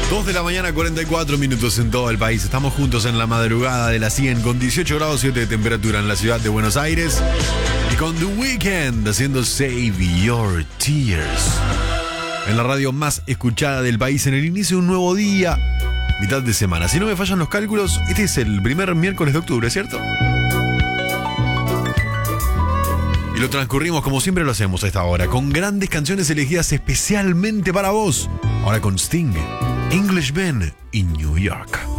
2 de la mañana, 44 minutos en todo el país. Estamos juntos en la madrugada de la 100 con 18 grados 7 de temperatura en la ciudad de Buenos Aires. Y con The Weeknd haciendo Save Your Tears. En la radio más escuchada del país en el inicio de un nuevo día, mitad de semana. Si no me fallan los cálculos, este es el primer miércoles de octubre, ¿cierto? Y lo transcurrimos como siempre lo hacemos a esta hora, con grandes canciones elegidas especialmente para vos. Ahora con Sting, Englishman in New York.